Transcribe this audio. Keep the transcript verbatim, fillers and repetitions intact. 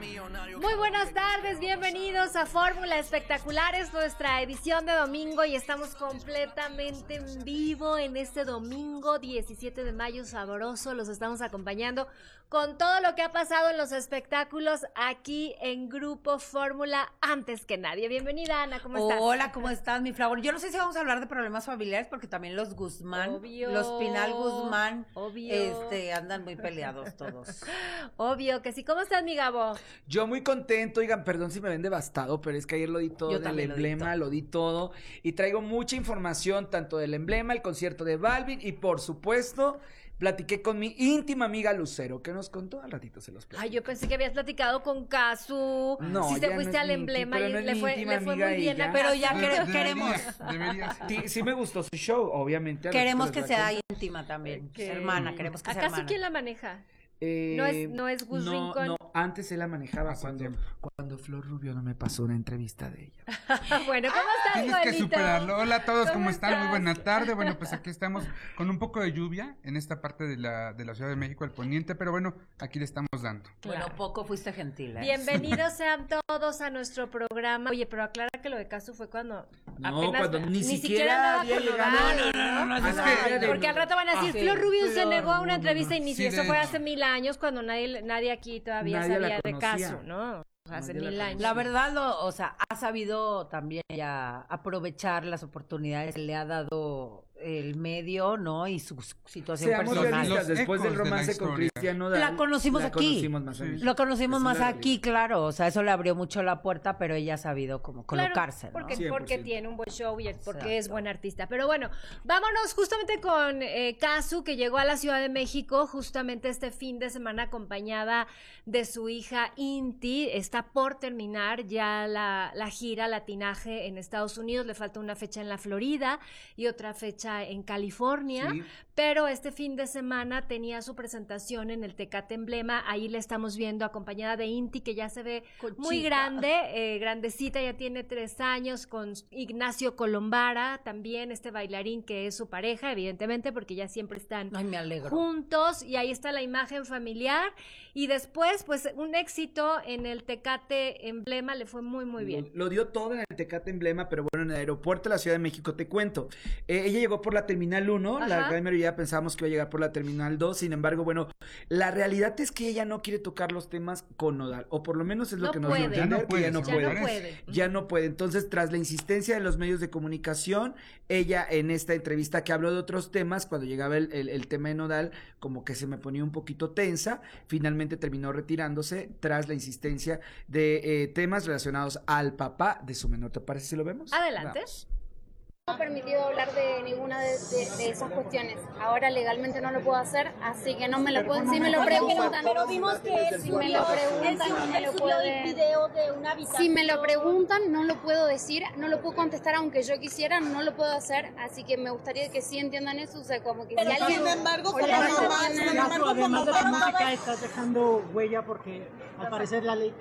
Muy buenas tardes, bienvenidos a Fórmula Espectacular, es nuestra edición de domingo y estamos completamente en vivo en este domingo diecisiete de mayo sabroso, los estamos acompañando con todo lo que ha pasado en los espectáculos aquí en Grupo Fórmula antes que nadie. Bienvenida, Ana, ¿cómo estás? Hola, ¿cómo estás, mi Flor? Yo no sé si vamos a hablar de problemas familiares porque también los Guzmán, Obvio. los Pinal Guzmán, Obvio. este, andan muy peleados todos. Obvio que sí. ¿Cómo estás, mi Gabo? Yo muy contento, oigan, perdón si me ven devastado, pero es que ayer lo di todo Yo del también lo di emblema, todo. lo di todo y traigo mucha información tanto del emblema, el concierto de Balvin y por supuesto platiqué con mi íntima amiga Lucero, que nos contó, al ratito se los platico. Ay, yo pensé que habías platicado con Casu. No, si te ya fuiste no es al mi emblema íntima, y pero no es le mi fue, íntima le fue amiga muy bien. ella. a Pero Casu. ya Debería, quere- queremos, debería ser. Sí, sí me gustó su show, obviamente. al Queremos ratito que les voy a sea contar. íntima también, ¿Qué? hermana, queremos que ¿A sea Casu hermana. quién la maneja? Eh, No es- no es Gus no, Rincón. No, antes él la manejaba Hace cuando, tiempo. cuando Flor Rubio no me pasó una entrevista de ella. Bueno, ¿cómo estás, Tienes que Joelito? superarlo. Hola a todos, ¿cómo, ¿Cómo están? Muy estás? buena tarde. Bueno, pues aquí estamos con un poco de lluvia en esta parte de la, de la Ciudad de México, el poniente, pero bueno, aquí le estamos dando. Bueno, Claro. poco fuiste gentil, ¿eh? Bienvenidos sean todos a nuestro programa. Oye, pero aclara que lo de Casu fue cuando No, apenas cuando ni siquiera siquiera andaba había con llegado. Nodal, No, no, no, no, no, es no, que- no, no, Porque al rato van a decir, Ah, Flor sí. Rubio se Flor, negó a no, una no, entrevista no. y ni Sí, si eso de fue hecho. hace mil años cuando nadie, nadie aquí todavía Nadie la sabía de conocía. Casu, ¿no? Hace Nadie la mil años. La verdad, lo, o sea, ha sabido también ya aprovechar las oportunidades que le ha dado el medio, ¿no? Y su situación Seamos personal. realistas, Los después del ecos de la romance con historia. Cristian Nodal. La conocimos la aquí. conocimos más a Sí. mí. Lo conocimos Esa es más la aquí, realidad. claro, o sea, eso le abrió mucho la puerta, pero ella ha sabido como Claro, colocarse, ¿no? porque, cien por porque ciento. tiene un buen show y porque Exacto. es buen artista. Pero bueno, vámonos justamente con eh, Casu, que llegó a la Ciudad de México justamente este fin de semana acompañada de su hija Inti. Está por terminar ya la, la gira Latinaje en Estados Unidos. Le falta una fecha en la Florida y otra fecha en California. Sí. Pero este fin de semana tenía su presentación en el Tecate Emblema. Ahí le estamos viendo acompañada de Inti, que ya se ve Conchita. muy grande, eh, grandecita, ya tiene tres años, con Ignacio Colombara, también este bailarín que es su pareja, evidentemente, porque ya siempre están Ay, me alegro. juntos, y ahí está la imagen familiar. Y después, pues, un éxito en el Tecate Emblema, le fue muy, muy bien. Lo, lo dio todo en el Tecate Emblema, pero bueno, en el aeropuerto de la Ciudad de México te cuento. Eh, ella llegó por la Terminal uno, Ajá. la gran mayoría pensábamos que iba a llegar por la Terminal dos, sin embargo, bueno, la realidad es que ella no quiere tocar los temas con Nodal, o por lo menos es lo No que nos dio a puede. entender, Ya no que ya puede, no se Ya puede. no parece. puede. Ya no puede. Entonces, tras la insistencia de los medios de comunicación, ella en esta entrevista que habló de otros temas, cuando llegaba el, el, el tema de Nodal, como que se me ponía un poquito tensa, finalmente terminó retirándose tras la insistencia de eh, temas relacionados al papá de su menor. ¿Te parece si lo vemos? Adelante. Vamos. No permitido hablar de ninguna de, de- de esas cuestiones. Ahora legalmente no lo puedo hacer, así que no me lo pueden. Si me lo preguntan, Pero vimos que él si me lo preguntan, no me él lo subió el pueden. video de una habitación. Si me lo preguntan, no lo puedo decir, no lo puedo contestar, aunque yo quisiera, no lo puedo hacer. Así que me gustaría que sí entiendan eso, o sea, como que Pero si alguien. sin embargo, Hola, como no mamá, tienen- sin embargo, Además de como la mamá, música, estás dejando huella porque al parecer la ley